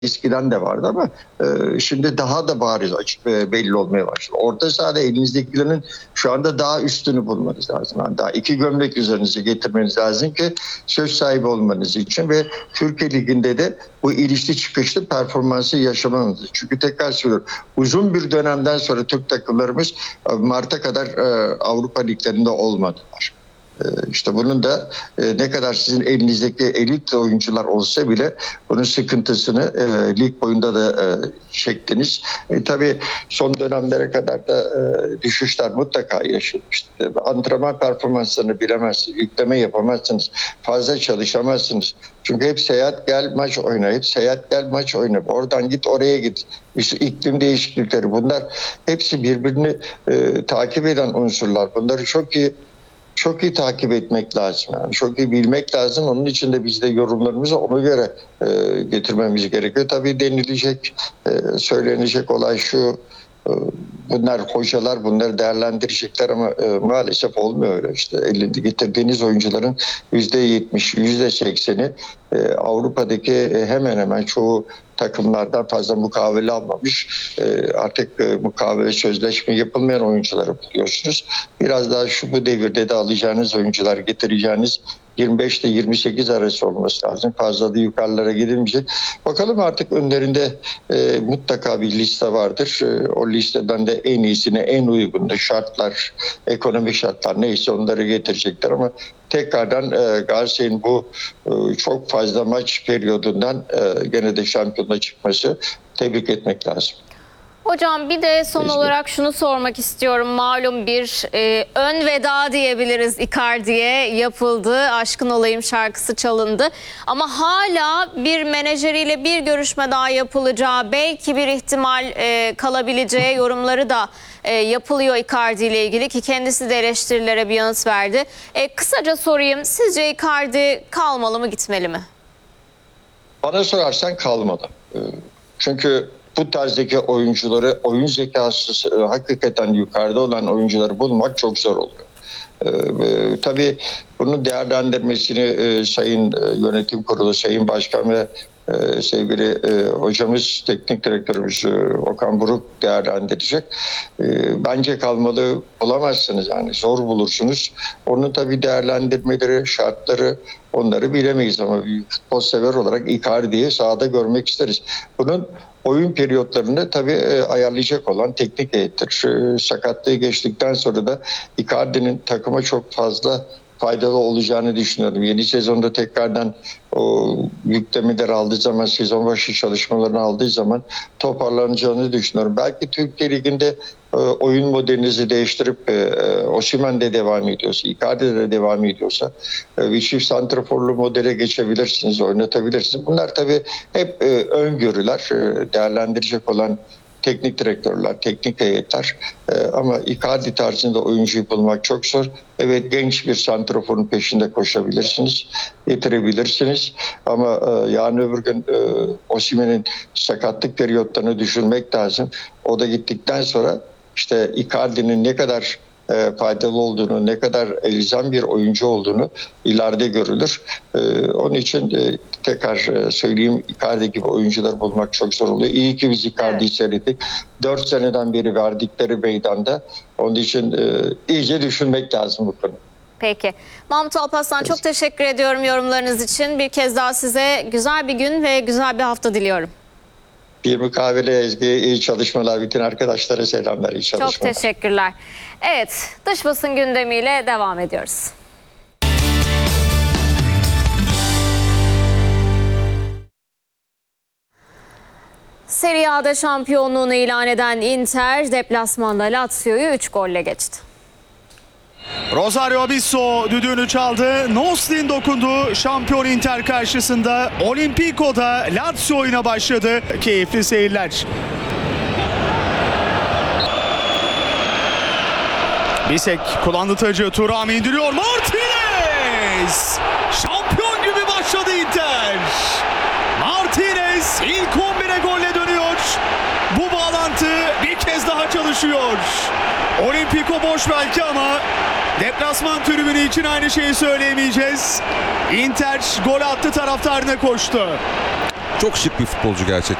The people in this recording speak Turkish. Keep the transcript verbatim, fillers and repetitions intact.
eskiden de vardı ama e, şimdi daha da bariz açık ve belli olmaya başladı. Orta sahada elinizdekilerin şu anda daha üstünü bulmanız lazım. Yani daha iki gömlek üzerinize getirmeniz lazım ki söz sahibi olmanız için ve Türkiye Ligi'nde de bu ilişki çıkışlı performansı yaşamanız. Çünkü tekrar söylüyorum, uzun bir dönemden sonra Türk takımlarımız Mart'a kadar e, Avrupa liglerinde olmadılar. İşte bunun da ne kadar sizin elinizdeki elit oyuncular olsa bile bunun sıkıntısını e, lig boyunda da e, çektiniz. E, tabii son dönemlere kadar da e, düşüşler mutlaka yaşanmıştır. Antrenman performanslarını bilemezsiniz, yükleme yapamazsınız, fazla çalışamazsınız. Çünkü hep seyahat gel maç oyna, hep seyahat gel maç oyna. Oradan git oraya git. İşte iklim değişiklikleri, bunlar hepsi birbirini e, takip eden unsurlar. Bunları çok iyi Çok iyi takip etmek lazım. Yani çok iyi bilmek lazım. Onun için de biz de yorumlarımızı ona göre e, getirmemiz gerekiyor. Tabii denilecek, e, söylenecek olay şu. E, bunlar hocalar bunları değerlendirecekler ama e, maalesef olmuyor öyle. İşte elinde getirdiğiniz oyuncuların yüzde yetmiş, yüzde sekseni e, Avrupa'daki e, hemen hemen çoğu takımlardan fazla mukavele almamış. E, artık e, mukavele sözleşme yapılmayan oyuncuları buluyorsunuz. Biraz daha şu bu devirde de alacağınız oyuncular, getireceğiniz yirmi beş ile yirmi sekiz arası olması lazım. Fazla da yukarılara gidilmeyecek. Bakalım artık önlerinde e, mutlaka bir liste vardır. E, o listeden de en iyisini, en uygunlu şartlar, ekonomik şartlar neyse onları getirecekler ama tekrardan e, Galatasaray'ın bu e, çok fazla maç periyodundan e, gene de şampiyonluğa çıkması tebrik etmek lazım. Hocam bir de son Kesinlikle. olarak şunu sormak istiyorum. Malum bir e, ön veda diyebiliriz Icardi'ye yapıldı. Aşkın Olayım şarkısı çalındı. Ama hala bir menajeriyle bir görüşme daha yapılacağı, belki bir ihtimal e, kalabileceği yorumları da e, yapılıyor Icardi ile ilgili ki kendisi de eleştirilere bir yanıt verdi. E, kısaca sorayım, sizce Icardi kalmalı mı, gitmeli mi? Bana sorarsan kalmalı. Çünkü bu tarzdaki oyuncuları, oyun zekası e, hakikaten yukarıda olan oyuncuları bulmak çok zor oluyor. Ee, e, tabii bunun değerlendirmesini e, Sayın e, Yönetim Kurulu, Sayın Başkan ve e, sevgili e, hocamız, teknik direktörümüz e, Okan Buruk değerlendirecek. E, bence kalmalı bulamazsınız, yani zor bulursunuz. Onun tabii değerlendirmeleri, şartları, onları bilemeyiz ama bir futbol sever olarak Icardi'yi sahada görmek isteriz. Bunun oyun periyotlarını tabii e, ayarlayacak olan teknik heyettir. E, sakatlığı geçtikten sonra da Icardi'nin takıma çok fazla faydalı olacağını düşünüyorum. Yeni sezonda tekrardan o yüklemeleri aldığı zaman, sezon başı çalışmalarını aldığı zaman toparlanacağını düşünüyorum. Belki Türkiye Ligi'nde e, oyun modelinizi değiştirip e, Osimhen de devam ediyorsa, Icardi de devam ediyorsa e, bir çift santraforlu modele geçebilirsiniz, oynatabilirsiniz. Bunlar tabii hep e, öngörüler, e, değerlendirecek olan teknik direktörler, teknik heyetler ee, ama Icardi tarzında oyuncuyu bulmak çok zor. Evet, genç bir santraforun peşinde koşabilirsiniz, getirebilirsiniz ama e, yarın öbür gün e, Osimhen'in sakatlık periyotlarını düşünmek lazım. O da gittikten sonra işte Icardi'nin ne kadar e, faydalı olduğunu, ne kadar elzem bir oyuncu olduğunu ileride görülür. E, onun için e, tekrar e, söyleyeyim, Icardi gibi oyuncular bulmak çok zor oluyor. İyi ki biz Icardi'yi evet. seyrettik. Dört seneden beri verdikleri meydanda. Onun için e, iyice düşünmek lazım bu konu. Peki. Mahmut Alparslan, çok teşekkür ediyorum yorumlarınız için. Bir kez daha size güzel bir gün ve güzel bir hafta diliyorum. Bir mukavele Ezgi, iyi çalışmalar. Bütün arkadaşlara selamlar, iyi çalışmalar. Çok teşekkürler. Evet, dış basın gündemiyle devam ediyoruz. Serie A'da şampiyonluğunu ilan eden Inter deplasmanda Lazio'yu üç golle geçti. Rosario Abisso düdüğünü çaldı. Noslin dokundu. Şampiyon Inter karşısında. Olimpico'da Lazio oyuna başladı. Keyifli seyirler. Bisek kullandı tacı. Thuram indiriyor. Martinez! Şampiyon gibi başladı Inter. Martinez ilk on bire golle dönüyor. Bu bağlantı bir kez daha çalışıyor. Olimpico boş belki ama deplasman tribünü için aynı şeyi söyleyemeyeceğiz. Inter gol attı, taraftarına koştu. Çok şık bir futbolcu gerçekten.